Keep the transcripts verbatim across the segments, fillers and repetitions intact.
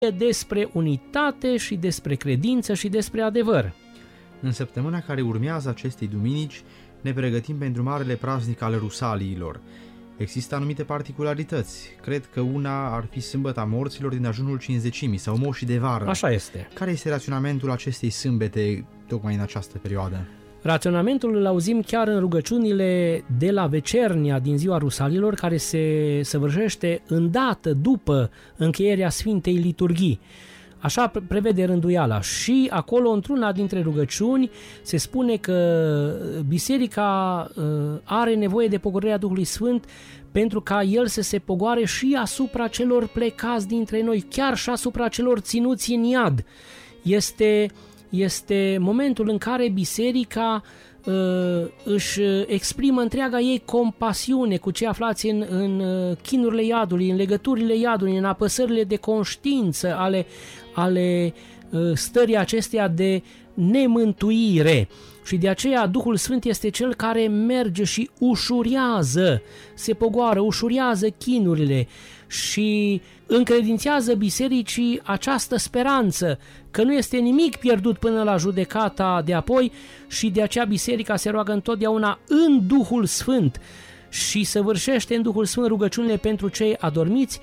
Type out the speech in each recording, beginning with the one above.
despre unitate și despre credință și despre adevăr. În săptămâna care urmează acestei duminici ne pregătim pentru marele praznic al Rusaliilor. Există anumite particularități. Cred că una ar fi sâmbăta morților din ajunul cincizecimii sau moșii de vară. Așa este. Care este raționamentul acestei sâmbete tocmai în această perioadă? Raționamentul îl auzim chiar în rugăciunile de la vecernia din ziua Rusalilor, care se săvârșește îndată după încheierea Sfintei Liturghii. Așa prevede rânduiala. Și acolo, într-una dintre rugăciuni, se spune că biserica are nevoie de pogorârea Duhului Sfânt pentru ca el să se pogoare și asupra celor plecați dintre noi, chiar și asupra celor ținuți în iad. Este, este momentul în care biserica uh, își exprimă întreaga ei compasiune cu cei aflați în, în chinurile iadului, în legăturile iadului, în apăsările de conștiință ale, ale uh, stării acesteia de nemântuire. Și de aceea Duhul Sfânt este cel care merge și ușurează, se pogoară, ușurează chinurile și încredințează bisericii această speranță că nu este nimic pierdut până la judecata de apoi, și de aceea biserica se roagă întotdeauna în Duhul Sfânt și săvârșește în Duhul Sfânt rugăciunile pentru cei adormiți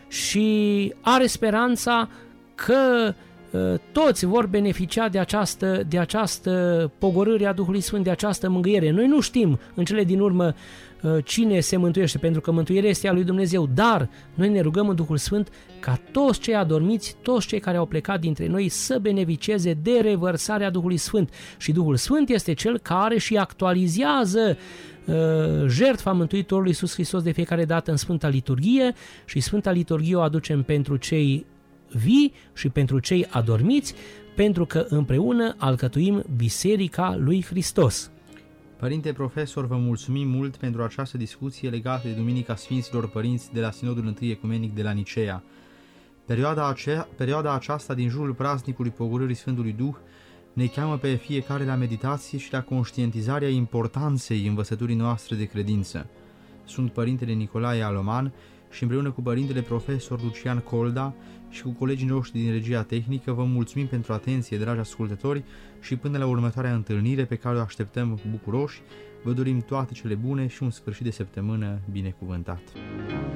și are speranța că toți vor beneficia de această, de această pogorâre a Duhului Sfânt, de această mângâiere. Noi nu știm în cele din urmă cine se mântuiește, pentru că mântuirea este a lui Dumnezeu, dar noi ne rugăm în Duhul Sfânt ca toți cei adormiți, toți cei care au plecat dintre noi să beneficieze de revărsarea Duhului Sfânt. Și Duhul Sfânt este cel care și actualizează uh, jertfa Mântuitorului Iisus Hristos de fiecare dată în Sfânta Liturghie, și Sfânta Liturghie o aducem pentru cei vii și pentru cei adormiți, pentru că împreună alcătuim Biserica lui Hristos. Părinte profesor, vă mulțumim mult pentru această discuție legată de Duminica Sfinților Părinți de la Sinodul întâi Ecumenic de la Nicea. Perioada, acea, perioada aceasta din jurul praznicului Pogorârii Sfântului Duh ne cheamă pe fiecare la meditație și la conștientizarea importanței învățăturii noastre de credință. Sunt Părintele Nicolae Aloman și împreună cu Părintele Profesor Lucian Colda și cu colegii noștri din regia tehnică vă mulțumim pentru atenție, dragi ascultători, și până la următoarea întâlnire pe care o așteptăm bucuroși, vă dorim toate cele bune și un sfârșit de săptămână binecuvântat.